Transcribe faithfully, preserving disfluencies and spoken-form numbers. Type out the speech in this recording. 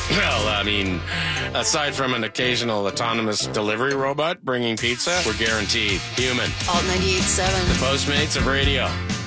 Well, I mean, aside from an occasional autonomous delivery robot bringing pizza, we're guaranteed human. Alt ninety-eight point seven. The Postmates of radio.